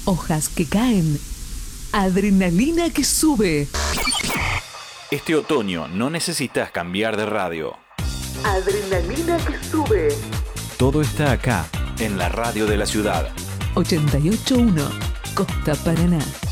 hojas que caen, adrenalina que sube. Este otoño no necesitas cambiar de radio. Adrenalina que sube. Todo está acá, en la radio de la ciudad. 88.1 Costa Paraná.